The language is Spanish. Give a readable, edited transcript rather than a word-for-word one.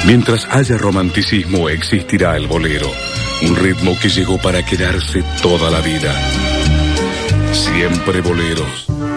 Mientras haya romanticismo, existirá el bolero, un ritmo que llegó para quedarse toda la vida. Siempre boleros.